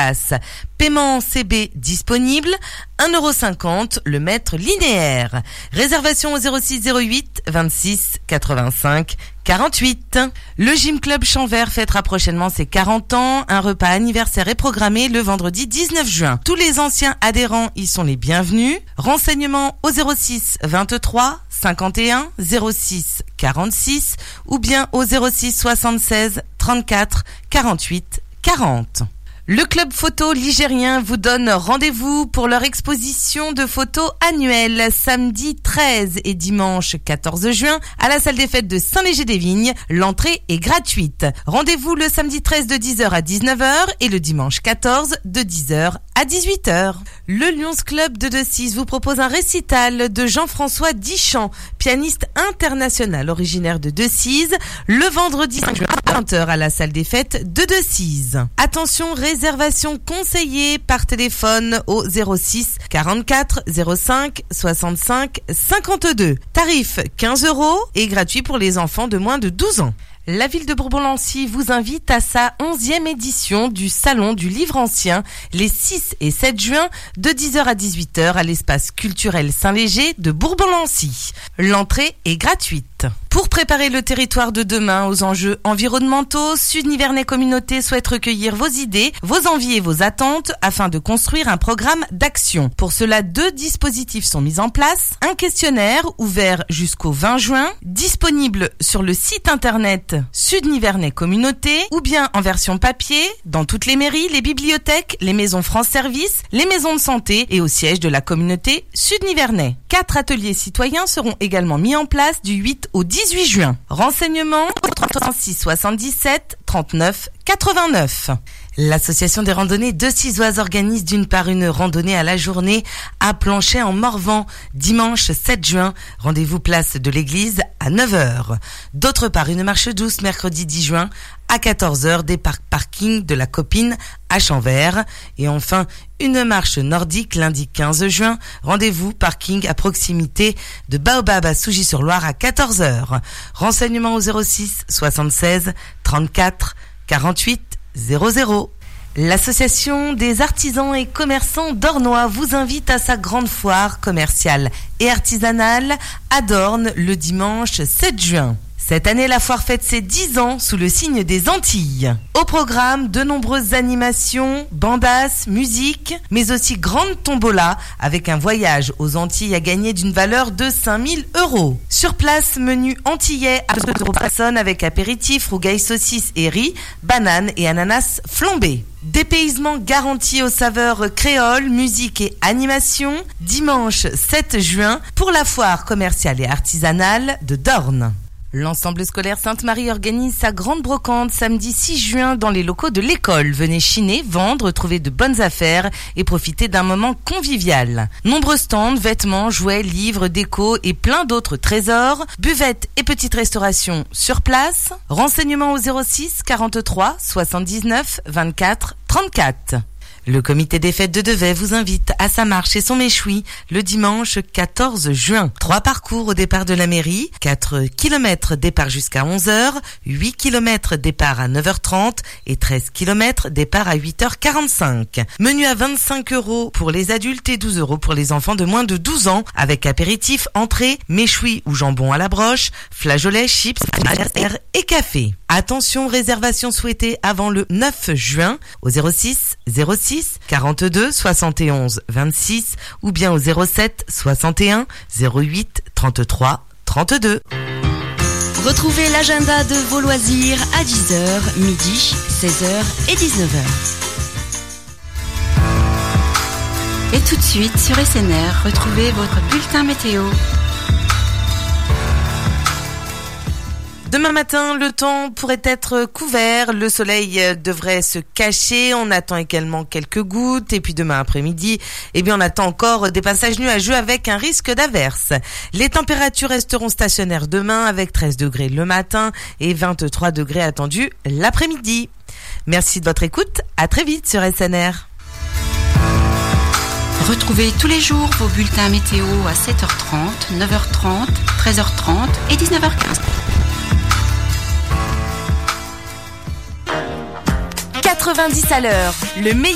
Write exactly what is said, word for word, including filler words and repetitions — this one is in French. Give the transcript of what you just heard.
place. Paiement C B disponible, un euro cinquante le mètre linéaire. Réservation au zéro six zéro huit vingt-six quatre-vingt-cinq quarante-huit. Le Gym Club Champs-Verts fêtera prochainement ses quarante ans. Un repas anniversaire est programmé le vendredi dix-neuf juin. Tous les anciens adhérents y sont les bienvenus. Renseignements au zéro six vingt-trois cinquante et un zéro six quarante-six ou bien au zéro six soixante-seize trente-quatre quarante-huit quarante. Le club photo ligérien vous donne rendez-vous pour leur exposition de photos annuelle samedi treize et dimanche quatorze juin à la salle des fêtes de Saint-Léger-des-Vignes. L'entrée est gratuite. Rendez-vous le samedi treize de dix heures à dix-neuf heures et le dimanche quatorze de dix heures à dix-huit heures. Le Lions Club de Decize vous propose un récital de Jean-François Dichamp, pianiste international originaire de Decize, le vendredi cinq juin à vingt heures à la salle des fêtes de Decize. Attention, réservation conseillée par téléphone au zéro six quarante-quatre zéro cinq soixante-cinq cinquante-deux. Tarif quinze euros et gratuit pour les enfants de moins de douze ans. La ville de Bourbon-Lancy vous invite à sa onzième édition du Salon du Livre Ancien les six et sept juin de dix heures à dix-huit heures à l'espace culturel Saint-Léger de Bourbon-Lancy. L'entrée est gratuite. Pour préparer le territoire de demain aux enjeux environnementaux, Sud Nivernais Communauté souhaite recueillir vos idées, vos envies et vos attentes afin de construire un programme d'action. Pour cela, deux dispositifs sont mis en place. Un questionnaire ouvert jusqu'au vingt juin, disponible sur le site internet Sud Nivernais Communauté ou bien en version papier dans toutes les mairies, les bibliothèques, les maisons France Service, les maisons de santé et au siège de la communauté Sud Nivernais. Quatre ateliers citoyens seront également mis en place du huit au dix-huit juin. Renseignements au trente-six soixante-dix-sept trente-neuf quatre-vingt-neuf. L'association des randonnées de Cizoise organise d'une part une randonnée à la journée à Planchet en Morvan, dimanche sept juin. Rendez-vous place de l'église à neuf heures. D'autre part, une marche douce mercredi dix juin à quatorze heures, départ parking de la Copine à Champs-Verts. Et enfin, une marche nordique lundi quinze juin. Rendez-vous parking à proximité de Baobab à Sougy-sur-Loire à quatorze heures. Renseignements au zéro six soixante-seize trente-quatre quarante-huit zéro zéro. L'association des artisans et commerçants d'Ornois vous invite à sa grande foire commerciale et artisanale à Dornes le dimanche sept juin. Cette année, la foire fête ses dix ans sous le signe des Antilles. Au programme, de nombreuses animations, bandas, musique, mais aussi grande tombola avec un voyage aux Antilles à gagner d'une valeur de cinq mille euros. Sur place, menu antillais à deux euros par personne avec apéritif, rougail saucisse et riz, bananes et ananas flambés. Dépaysement garanti aux saveurs créoles, musique et animation, dimanche sept juin pour la foire commerciale et artisanale de Dornes. L'ensemble scolaire Sainte-Marie organise sa grande brocante samedi six juin dans les locaux de l'école. Venez chiner, vendre, trouver de bonnes affaires et profiter d'un moment convivial. Nombreux stands, vêtements, jouets, livres, déco et plein d'autres trésors. Buvettes et petites restaurations sur place. Renseignements au zéro six quarante-trois soixante-dix-neuf vingt-quatre trente-quatre. Le comité des fêtes de Devey vous invite à sa marche et son méchoui le dimanche quatorze juin. Trois parcours au départ de la mairie, quatre kilomètres départ jusqu'à onze heures, huit kilomètres départ à neuf heures trente et treize kilomètres départ à huit heures quarante-cinq. Menu à vingt-cinq euros pour les adultes et douze euros pour les enfants de moins de douze ans avec apéritif, entrée, méchoui ou jambon à la broche, flageolets, chips, et café. Attention, réservation souhaitée avant le neuf juin au zéro six zéro six quarante-deux soixante et onze vingt-six ou bien au zéro sept soixante et un zéro huit trente-trois trente-deux. Retrouvez l'agenda de vos loisirs à dix heures, midi, seize heures et dix-neuf heures. Et tout de suite sur S N R, retrouvez votre bulletin météo. Demain matin, le temps pourrait être couvert, le soleil devrait se cacher, on attend également quelques gouttes et puis demain après-midi, eh bien on attend encore des passages nuageux avec un risque d'averse. Les températures resteront stationnaires demain avec treize degrés le matin et vingt-trois degrés attendus l'après-midi. Merci de votre écoute, à très vite sur S N R. Retrouvez tous les jours vos bulletins météo à sept heures trente, neuf heures trente, treize heures trente et dix-neuf heures quinze. quatre-vingt-dix à l'heure, le meilleur